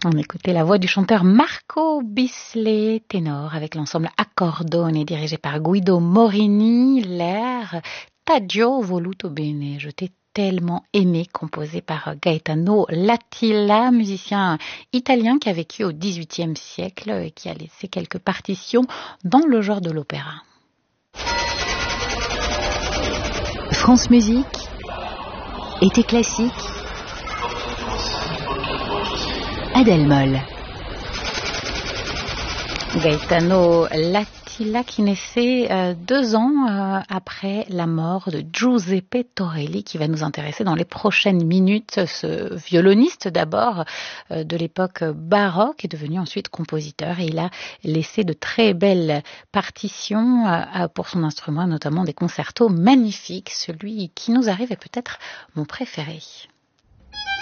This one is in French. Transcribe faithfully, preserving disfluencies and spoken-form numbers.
On écoutait la voix du chanteur Marco Bisley, ténor, avec l'ensemble Accordone dirigé par Guido Morini, l'air Taggio voluto bene. Je t'ai tellement aimé, composé par Gaetano Latilla, musicien italien qui a vécu au dix-huitième siècle et qui a laissé quelques partitions dans le genre de l'opéra. France Musique, été classique, Adèle Moll. Gaetano Latilla qui naissait euh, deux ans euh, après la mort de Giuseppe Torelli, qui va nous intéresser dans les prochaines minutes. Ce violoniste d'abord euh, de l'époque baroque est devenu ensuite compositeur et il a laissé de très belles partitions euh, pour son instrument, notamment des concertos magnifiques. Celui qui nous arrive est peut-être mon préféré.